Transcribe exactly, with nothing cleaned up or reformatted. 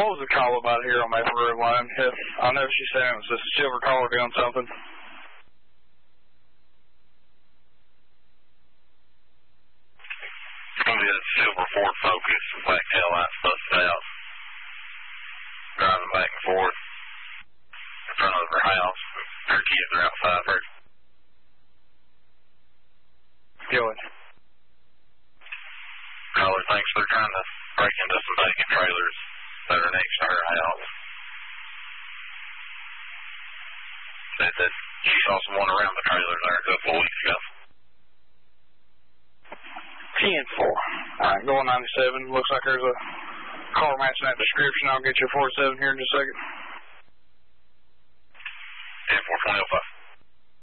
what was the call about here on Maple Grove line? If, I know she said it was a silver caller doing something. It's going to be a silver Ford Focus, black tail lights busted out. Driving back and forth in front of her house. Her kids are outside of her. Good. Caller thinks they're trying to break into some vacant trailers that are next to her house. Said that she saw someone around the trailers there a couple of weeks ago. ten four. All right, going ninety-seven. Looks like there's a car matching that description. I'll get you a forty-seven here in just a second.